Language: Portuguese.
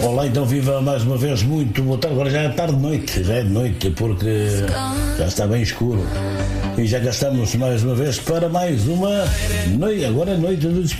Olá, então viva mais uma vez, muito boa tarde. Agora já é tarde de noite, já é de noite, porque já está bem escuro. E já cá estamos mais uma vez para mais uma noite, agora é noite de